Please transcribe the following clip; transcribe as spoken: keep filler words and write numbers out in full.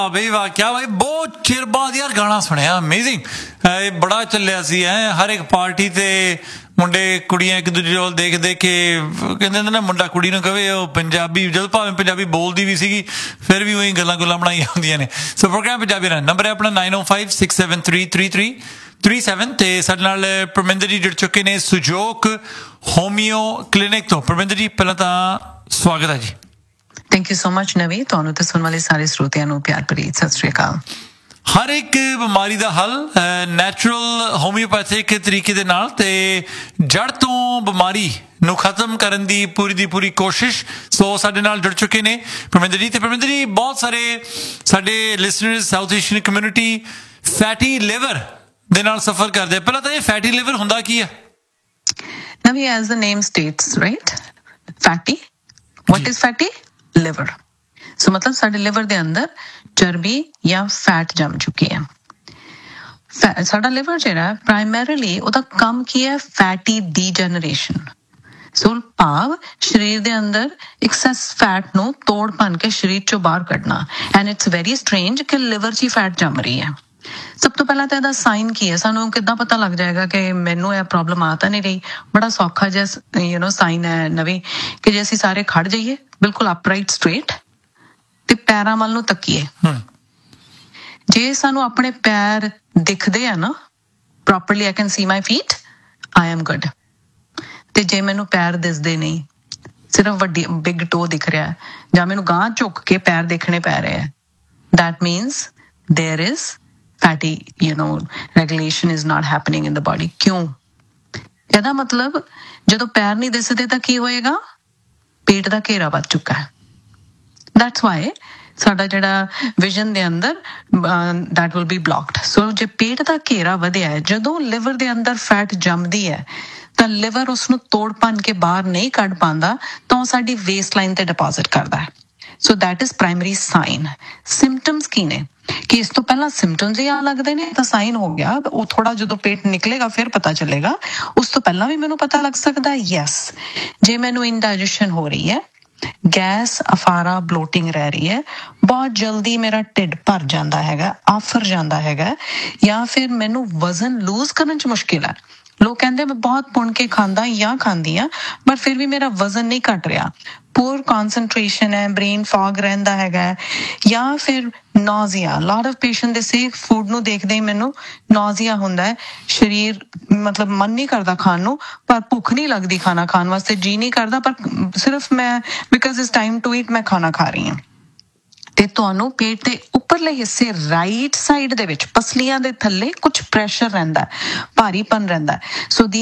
ਬਈ ਵਾਹ ਕਿਆ ਬਾਈ ਬਹੁਤ ਚਿਰ ਬਾਅਦ ਯਾਰ ਗਾਣਾ ਸੁਣਿਆ ਅਮੇਜ਼ਿੰਗ ਇਹ ਬੜਾ ਚੱਲਿਆ ਸੀ ਐ ਹਰ ਇੱਕ ਪਾਰਟੀ ਤੇ ਮੁੰਡੇ ਕੁੜੀਆਂ ਇੱਕ ਦੂਜੇ ਵੱਲ ਦੇਖ ਦੇਖ ਕੇ ਕਹਿੰਦੇ ਹੁੰਦੇ ਨਾ ਮੁੰਡਾ ਕੁੜੀ ਨੂੰ ਕਵੇ ਉਹ ਪੰਜਾਬੀ ਜਦੋਂ ਭਾਵੇਂ ਪੰਜਾਬੀ ਬੋਲਦੀ ਵੀ ਸੀਗੀ ਫਿਰ ਵੀ ਉਹੀ ਗੱਲਾਂ ਗੁੱਲਾਂ ਬਣਾਈਆਂ ਹੁੰਦੀਆਂ ਨੇ ਸੋ ਪ੍ਰੋਗਰਾਮ ਪੰਜਾਬੀ ਦਾ ਨੰਬਰ ਹੈ ਆਪਣਾ ਨਾਈਨ ਓ five six seven three three three three seven ਤੇ ਸਾਡੇ ਨਾਲ ਪਰਮਿੰਦਰ ਜੀ ਜੁੜ ਚੁੱਕੇ ਨੇ ਸੁਜੋਕ ਹੋਮੀਓ ਕਲੀਨਿਕ ਤੋਂ ਪਰਮਿੰਦਰ ਜੀ ਪਹਿਲਾਂ ਤਾਂ ਸਵਾਗਤ ਹੈ ਜੀ ਥੈਂਕ ਯੂ ਸੋ ਮਚ ਨਵੀ ਤੁਹਾਨੂੰ ਤੇ ਸੁਣਨ ਵਾਲੇ ਸਾਰੇ ਸਰੋਤਿਆਂ ਨੂੰ ਪਿਆਰ ਭਰੀ ਸਤਿ ਸ਼੍ਰੀ ਅਕਾਲ ਹਰ ਇੱਕ ਬਿਮਾਰੀ ਦਾ ਹੱਲ ਨੈਚੁਰਲ ਹੋਮਿਓਪੈਥਿਕ ਤਰੀਕੇ ਦੇ ਨਾਲ ਤੇ ਜੜ ਤੋਂ ਬਿਮਾਰੀ ਨੂੰ ਖਤਮ ਕਰਨ ਦੀ ਪੂਰੀ ਦੀ ਪੂਰੀ ਕੋਸ਼ਿਸ਼ ਸੋ ਸਾਡੇ ਨਾਲ ਜੁੜ ਚੁੱਕੇ ਨੇ ਪਰਮਿੰਦਰ ਜੀ ਤੇ ਪਰਮਿੰਦਰ ਜੀ ਬਹੁਤ ਸਾਰੇ ਸਾਡੇ listeners south Asian community fatty liver ਦੇ ਨਾਲ ਸਫਰ ਕਰਦੇ ਆ ਪਹਿਲਾਂ ਤਾਂ ਇਹ ਫੈਟੀ ਲਿਵਰ ਹੁੰਦਾ ਕੀ ਹੈ ਨਵੀ as the name status right fatty what is fatty liver ਸੋ ਮਤਲਬ ਸਾਡੇ ਲਿਵਰ ਦੇ ਅੰਦਰ ਚਰਬੀ ਜਾਂ ਫੈਟ ਜੰਮ ਚੁੱਕੀ ਹੈ ਸਾਡਾ ਲਿਵਰ ਜਿਹੜਾ ਪ੍ਰਾਇਮਰੀਲੀ ਉਹਦਾ ਕੰਮ ਕੀ ਹੈ ਫੈਟੀ ਡੀਜਨਰੇਸ਼ਨ ਸੋ ਭਾਵ ਸਰੀਰ ਦੇ ਅੰਦਰ ਐਕਸੈਸ ਫੈਟ ਨੂੰ ਤੋੜ ਭੰਨ ਕੇ ਸਰੀਰ ਚੋਂ ਬਾਹਰ ਕੱਢਣਾ ਐਂਡ ਇਟਸ ਵੈਰੀ ਸਟ੍ਰੇਂਜ ਕਿ ਲਿਵਰ 'ਚ ਹੀ ਫੈਟ ਜੰਮ ਰਹੀ ਹੈ ਸਭ ਤੋਂ ਪਹਿਲਾਂ ਤਾਂ ਇਹਦਾ ਸਾਈਨ ਕੀ ਹੈ ਸਾਨੂੰ ਕਿੱਦਾਂ ਪਤਾ ਲੱਗ ਜਾਏਗਾ ਕਿ ਮੈਨੂੰ ਇਹ ਪ੍ਰੋਬਲਮ ਆ ਤਾਂ ਨਹੀਂ ਰਹੀ ਬੜਾ ਸੌਖਾ ਜਿਹਾ ਯੂ نو ਸਾਈਨ ਹੈ ਨਵੀਂ ਕਿ ਜੇ ਅਸੀਂ ਸਾਰੇ ਖੜ ਜਾਈਏ ਬਿਲਕੁਲ ਅਪਰਾਈਟ ਸਟ੍ਰੇਟ ਤੇ ਪੈਰਾਂ ਵੱਲ ਨੂੰ ਤੱਕੀਏ ਜੇ ਸਾਨੂੰ ਆਪਣੇ ਪੈਰ ਦਿਖਦੇ ਆ ਨਾ properly I can see my feet I am good ਤੇ ਜੇ ਮੈਨੂੰ ਪੈਰ ਦਿਸਦੇ ਨਹੀਂ ਸਿਰਫ ਵੱਡੀ ਬਿਗ ਟੋ ਦਿਖ ਰਿਹਾ ਜਾਂ ਮੈਨੂੰ ਗਾਂਹ ਝੁੱਕ ਕੇ ਪੈਰ ਦੇਖਣੇ ਪੈ ਰਹੇ ਆ that means there is fatty you know regulation is not happening in the body ਕਿਉਂ ਇਹਦਾ ਮਤਲਬ ਜਦੋਂ ਪੈਰ ਨਹੀਂ ਦਿਸਦੇ ਤਾਂ ਕੀ ਹੋਏਗਾ ਪੇਟ ਦਾ ਘੇਰਾ ਵੱਧ ਚੁੱਕਾ ਹੈ that's why ਸਾਡਾ ਜਿਹੜਾ ਵਿਜ਼ਨ ਦੇ ਅੰਦਰ that will be blocked so ਜੇ ਪੇਟ ਦਾ ਘੇਰਾ ਵਧਿਆ ਹੈ ਜਦੋਂ ਲਿਵਰ ਦੇ ਅੰਦਰ ਫੈਟ ਜੰਮਦੀ ਹੈ ਤਾਂ ਲਿਵਰ ਉਸ ਨੂੰ ਤੋੜ ਭੰਨ ਕੇ ਬਾਹਰ ਨਹੀਂ ਕੱਢ ਪਾਉਂਦਾ ਤਾਂ ਉਹ ਸਾਡੀ ਵੇਸਟ ਲਾਈਨ ਤੇ ਡਿਪੋਜ਼ਿਟ ਕਰਦਾ ਹੈ ਸੋ that is primary sign symptoms ਕੀ ਨੇ ਕਿ ਇਸ ਤੋਂ ਪਹਿਲਾਂ ਸਿੰਪਟਮਸ ਹੀ ਆ ਲੱਗਦੇ ਨੇ ਤਾਂ ਸਾਈਨ ਹੋ ਗਿਆ ਉਹ ਥੋੜਾ ਜਦੋਂ ਪੇਟ ਨਿਕਲੇਗਾ ਫਿਰ ਪਤਾ ਚੱਲੇਗਾ ਉਸ ਤੋਂ ਪਹਿਲਾਂ ਵੀ ਮੈਨੂੰ ਪਤਾ ਲੱਗ ਸਕਦਾ ਯੈਸ ਜੇ ਮੈਨੂੰ ਇੰਡਾਈਜੈਸ਼ਨ ਹੋ ਰਹੀ ਹੈ ਗੈਸ ਅਫਾਰਾ ਬਲੋਟਿੰਗ ਰਹਿ ਰਹੀ ਹੈ ਬਹੁਤ ਜਲਦੀ ਮੇਰਾ ਢਿੱਡ ਭਰ ਜਾਂਦਾ ਹੈਗਾ ਆਫਰ ਜਾਂਦਾ ਹੈਗਾ ਜਾਂ ਫਿਰ ਮੈਨੂੰ ਵਜ਼ਨ ਲੂਜ਼ ਕਰਨ 'ਚ ਮੁਸ਼ਕਿਲ ਹੈ ਲੋਕ ਕਹਿੰਦੇ ਮੈਂ ਬਹੁਤ ਪੁਣ ਕੇ ਖਾਂਦਾ ਜਾਂ ਖਾਂਦੀ ਹਾਂ ਪਰ ਫਿਰ ਵੀ ਮੇਰਾ ਵਜ਼ਨ ਨਹੀਂ ਘਟ ਰਿਹਾ ਪੂਰ ਕਨਸੈਂਟਰੇਸ਼ਨ ਹੈ ਬ੍ਰੇਨ ਫੌਗ ਰਹਿੰਦਾ ਹੈਗਾ ਜਾਂ ਫਿਰ ਨੌਜ਼ੀਆ ਲੋਟ ਆਫ ਪੇਸ਼ੈਂਟ ਦੇ ਸੇ ਫੂਡ ਨੂੰ ਦੇਖਦੇ ਹੀ ਮੈਨੂੰ ਨੌਜ਼ੀਆ ਹੁੰਦਾ ਹੈ ਸਰੀਰ ਮਤਲਬ ਮਨ ਨਹੀਂ ਕਰਦਾ ਖਾਣ ਨੂੰ ਪਰ ਭੁੱਖ ਨਹੀਂ ਲੱਗਦੀ ਖਾਣਾ ਖਾਣ ਵਾਸਤੇ ਜੀ ਨਹੀਂ ਕਰਦਾ ਪਰ ਸਿਰਫ ਮੈਂ because it's time to eat ਮੈਂ ਖਾਣਾ ਖਾ ਰਹੀ ਹਾਂ ਤੇ ਤੁਹਾਨੂੰ ਪੇਟ ਦੇ ਉੱਪਰਲੇ ਹਿੱਸੇ ਰਾਈਟ ਸਾਈਡ ਦੇ ਵਿੱਚ ਪਸਲੀਆਂ ਦੇ ਥੱਲੇ ਕੁਝ ਪ੍ਰੈਸ਼ਰ ਰਹਿੰਦਾ ਭਾਰੀਪਨ ਰਹਿੰਦਾ ਸੋ